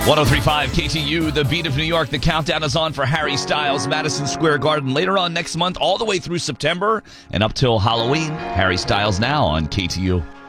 1035 KTU, the beat of New York. The countdown is on for Harry Styles, Madison Square Garden later on next month, all the way through September and up till Halloween. Harry Styles now on KTU.